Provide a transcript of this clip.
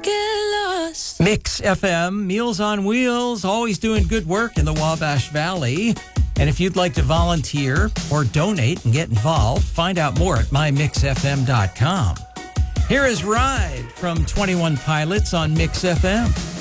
Mix FM, Meals on Wheels, always doing good work in the Wabash Valley. And if you'd like to volunteer or donate and get involved, find out more at mymixfm.com. Here is Ride from 21 Pilots on Mix FM.